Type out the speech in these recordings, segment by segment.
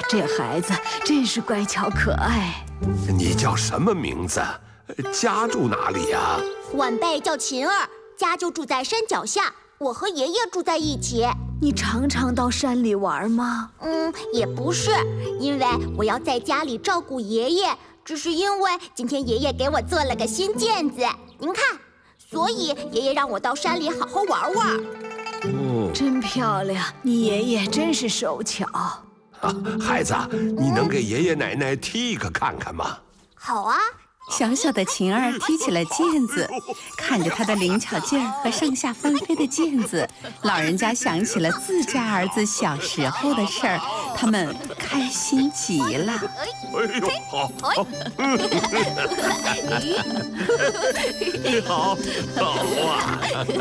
这孩子真是乖巧可爱。 你叫什么名字？家住哪里呀？ 晚辈叫琴儿，家就住在山脚下，我和爷爷住在一起。 你常常到山里玩吗？ 也不是，因为我要在家里照顾爷爷，只是因为今天爷爷给我做了个新毽子，您看，所以爷爷让我到山里好好玩玩。 真漂亮，你爷爷真是手巧。 孩子，你能给爷爷奶奶踢一个看看吗？ 好啊。 小小的琴儿踢起了毽子，看着他的灵巧劲儿和上下翻飞的毽子，老人家想起了自家儿子小时候的事儿，他们开心极了。 好，好，好啊！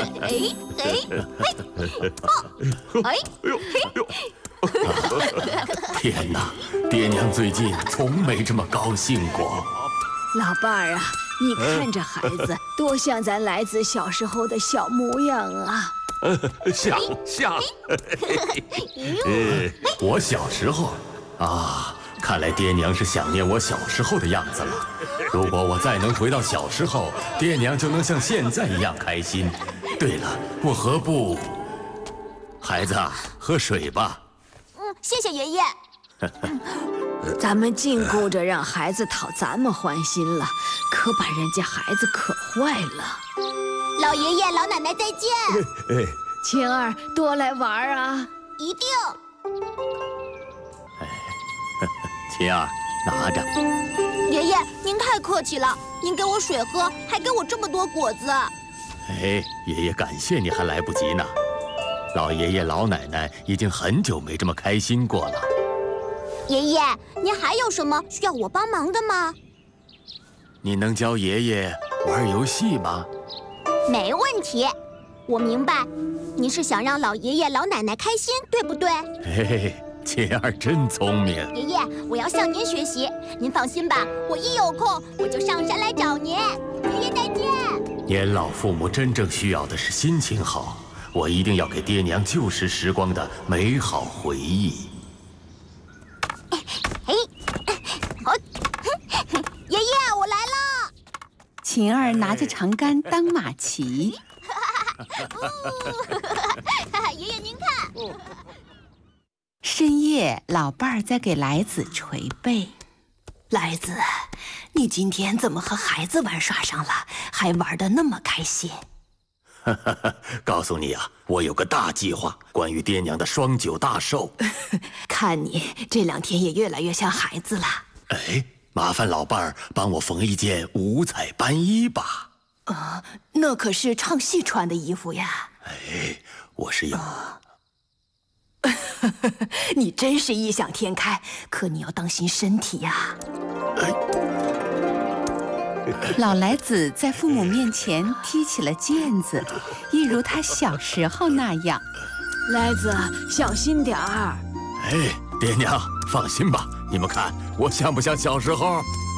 天哪，爹娘最近从没这么高兴过。 老伴儿啊，你看这孩子多像咱来自小时候的小模样啊！ 像。 我小时候啊，看来爹娘是想念我小时候的样子了。如果我再能回到小时候，爹娘就能像现在一样开心。对了，我何不……孩子，喝水吧。 谢谢爷爷。 咱们净顾着让孩子讨咱们欢心了，可把人家孩子可坏了。 老爷爷老奶奶再见。 琴儿多来玩啊。 一定。 琴儿，拿着。 爷爷您太客气了，您给我水喝，还给我这么多果子。 爷爷感谢你还来不及呢。老爷爷老奶奶已经很久没这么开心过了。 爷爷，您还有什么需要我帮忙的吗？ 你能教爷爷玩游戏吗？ 没问题，我明白，您是想让老爷爷老奶奶开心，对不对？ 琴儿真聪明。 爷爷，我要向您学习，您放心吧，我一有空我就上山来找您。爷爷再见。 年老父母真正需要的是心情好，我一定要给爹娘旧时时光的美好回忆。 爷爷，我来了。 琴儿拿着长杆当马骑。 爷爷您看。 深夜，老伴儿在给来子捶背。 来子，你今天怎么和孩子玩耍上了，还玩得那么开心？ 告诉你啊，我有个大计划，关于爹娘的双九大寿。 看你这2天也越来越像孩子了。 麻烦老伴儿帮我缝一件五彩斑衣吧。 那可是唱戏穿的衣服呀。 我是有。 你真是异想天开，可你要当心身体呀。 老来子在父母面前踢起了毽子，一如他小时候那样。 来子，小心点儿。 爹娘放心吧，你们看我像不像小时候？